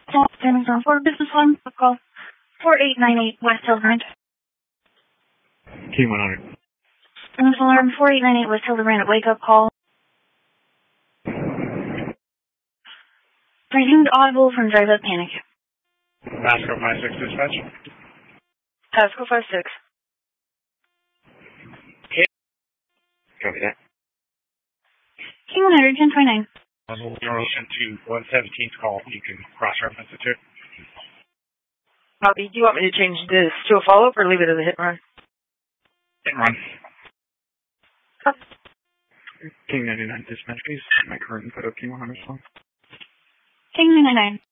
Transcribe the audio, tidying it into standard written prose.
Standing on 4 business line, call 4898 West Hildebrand. King 100. Business alarm 4898 West Hildebrand, wake up call. Presumed audible from drive up panic. Pasco 56 dispatch. Pasco 56. Copy that. King 100, 1029. In relation to 117's call, you can cross-reference it too. Copy. Do you want me to change this to a follow-up or leave it as a hit and run? Hit and run. Copy. King 99 dispatch, please. My current info of King 100 phone. King 99.